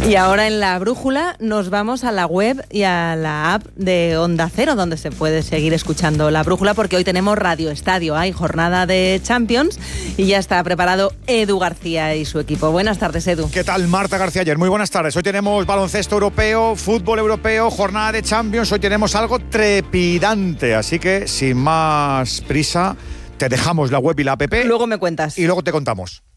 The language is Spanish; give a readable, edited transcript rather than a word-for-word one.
Y ahora en la brújula nos vamos a la web y a la app de Onda Cero, donde se puede seguir escuchando la brújula, porque hoy tenemos Radio Estadio, hay jornada de Champions y ya está preparado Edu García y su equipo. Buenas tardes, Edu. ¿Qué tal, Marta García Ayer? Muy buenas tardes. Hoy tenemos baloncesto europeo, fútbol europeo, jornada de Champions. Hoy tenemos algo trepidante, así que sin más prisa te dejamos la web y la app. Luego me cuentas. Y luego te contamos.